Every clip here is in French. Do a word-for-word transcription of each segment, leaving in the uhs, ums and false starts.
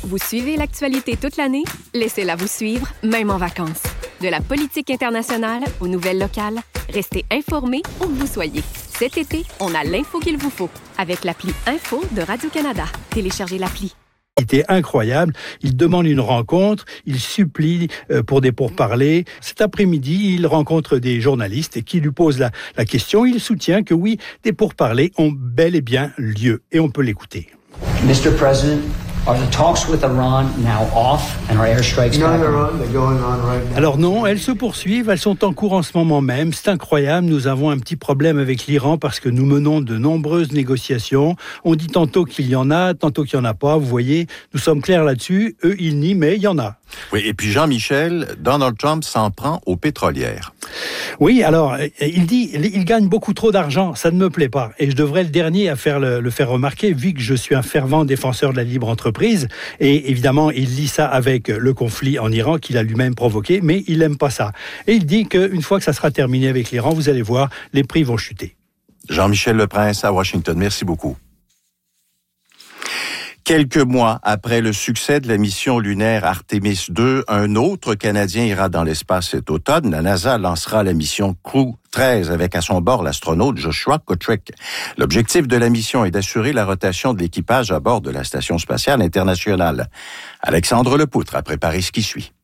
Vous suivez l'actualité toute l'année? Laissez-la vous suivre, même en vacances. De la politique internationale aux nouvelles locales, restez informés où que vous soyez. Cet été, on a l'info qu'il vous faut avec l'appli Info de Radio-Canada. Téléchargez l'appli. C'était incroyable. Il demande une rencontre, il supplie pour des pourparlers. Cet après-midi, il rencontre des journalistes qui lui posent la, la question. Il soutient que oui, des pourparlers ont bel et bien lieu. Et on peut l'écouter. mister President, are the talks with Iran now off and are airstrikes back on? They're going on right now. Alors non, elles se poursuivent, elles sont en cours en ce moment même. C'est incroyable, nous avons un petit problème avec l'Iran parce que nous menons de nombreuses négociations. On dit tantôt qu'il y en a, tantôt qu'il n'y en a pas. Vous voyez, nous sommes clairs là-dessus. Eux, ils nient, mais il y en a. Oui, et puis Jean-Michel, Donald Trump s'en prend aux pétrolières. Oui, alors, il dit, il gagne beaucoup trop d'argent, ça ne me plaît pas. Et je devrais être le dernier à faire le, le faire remarquer, vu que je suis un fervent défenseur de la libre entreprise. Et évidemment, il lit ça avec le conflit en Iran qu'il a lui-même provoqué, mais il n'aime pas ça. Et il dit qu'une fois que ça sera terminé avec l'Iran, vous allez voir, les prix vont chuter. Jean-Michel Leprince à Washington, merci beaucoup. Quelques mois après le succès de la mission lunaire Artemis deux, un autre Canadien ira dans l'espace cet automne. La NASA lancera la mission Crew treize avec à son bord l'astronaute Joshua Kutrick. L'objectif de la mission est d'assurer la rotation de l'équipage à bord de la Station spatiale internationale. Alexandre Lepoutre a préparé ce qui suit.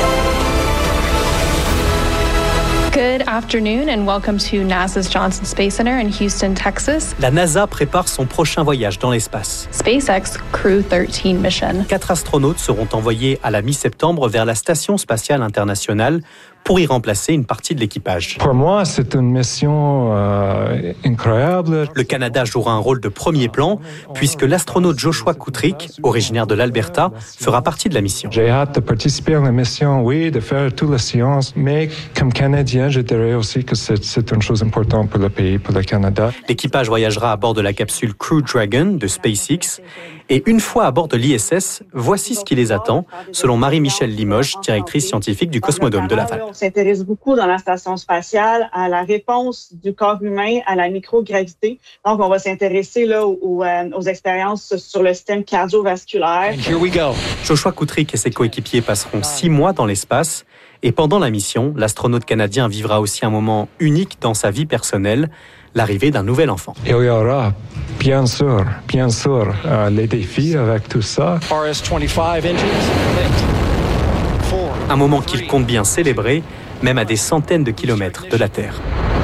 Good afternoon and welcome to NASA's Johnson Space Center in Houston, Texas. La NASA prépare son prochain voyage dans l'espace. SpaceX Crew treize mission. Quatre astronautes seront envoyés à la mi-septembre vers la Station spatiale internationale pour y remplacer une partie de l'équipage. Pour moi, c'est une mission euh, incroyable. Le Canada jouera un rôle de premier plan puisque l'astronaute Joshua Kutrick, originaire de l'Alberta, fera partie de la mission. J'ai hâte de participer à la mission, oui, de faire toute la science, mais comme Canadien, je dirais aussi que c'est, c'est une chose importante pour le pays, pour le Canada. L'équipage voyagera à bord de la capsule Crew Dragon de SpaceX et une fois à bord de l'I S S, voici ce qui les attend, selon Marie-Michèle Limoges, directrice scientifique du Cosmodome de Laval. On s'intéresse beaucoup dans la station spatiale à la réponse du corps humain à la microgravité. Donc, on va s'intéresser là aux, aux, aux expériences sur le système cardiovasculaire. And here we go. Joshua Kutrick et ses coéquipiers passeront six mois dans l'espace. Et pendant la mission, l'astronaute canadien vivra aussi un moment unique dans sa vie personnelle, l'arrivée d'un nouvel enfant. Il y aura, bien sûr, bien sûr, euh, les défis avec tout ça. Un moment qu'il compte bien célébrer, même à des centaines de kilomètres de la Terre.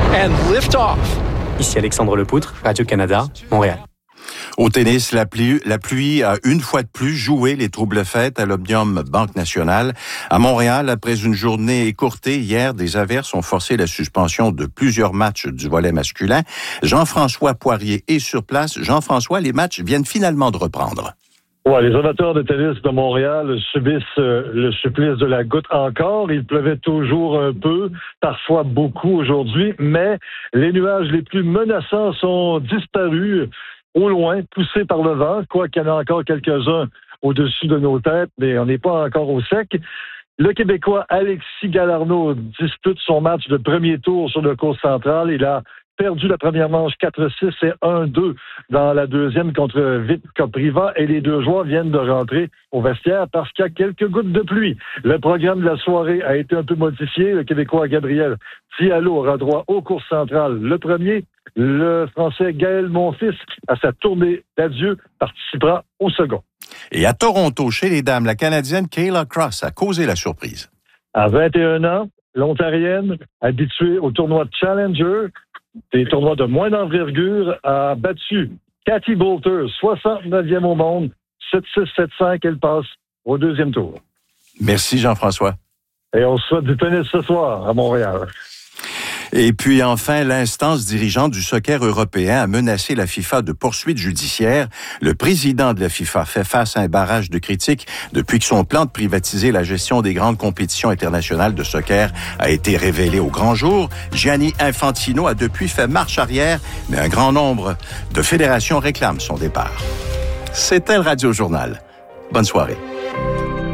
Ici Alexandre Lepoutre, Radio-Canada, Montréal. Au tennis, la pluie, la pluie a une fois de plus joué les troubles fêtes à l'Omnium Banque Nationale. À Montréal, après une journée écourtée hier, des averses ont forcé la suspension de plusieurs matchs du volley masculin. Jean-François Poirier est sur place. Jean-François, les matchs viennent finalement de reprendre. Ouais, les amateurs de tennis de Montréal subissent euh, le supplice de la goutte encore. Il pleuvait toujours un peu, parfois beaucoup aujourd'hui, mais les nuages les plus menaçants sont disparus au loin, poussés par le vent, quoiqu'il y en a encore quelques-uns au-dessus de nos têtes, mais on n'est pas encore au sec. Le Québécois Alexis Galarneau dispute son match de premier tour sur le court central. Il a perdu la première manche quatre six et un deux dans la deuxième contre Vit Kopriva et les deux joueurs viennent de rentrer au vestiaire parce qu'il y a quelques gouttes de pluie. Le programme de la soirée a été un peu modifié. Le Québécois Gabriel Diallo aura droit au cours central le premier. Le Français Gaël Monfils, à sa tournée d'adieu, participera au second. Et à Toronto, chez les dames, la Canadienne Kayla Cross a causé la surprise. À vingt et un ans, l'Ontarienne, habituée au tournoi Challenger, des tournois de moins d'envergure, a battu Cathy Boulter, soixante-neuvième au monde, sept six sept cinq, elle passe au deuxième tour. Merci Jean-François. Et on se souhaite du tennis ce soir à Montréal. Et puis enfin, l'instance dirigeante du soccer européen a menacé la FIFA de poursuites judiciaires. Le président de la FIFA fait face à un barrage de critiques depuis que son plan de privatiser la gestion des grandes compétitions internationales de soccer a été révélé au grand jour. Gianni Infantino a depuis fait marche arrière, mais un grand nombre de fédérations réclament son départ. C'était le Radio Journal. Bonne soirée.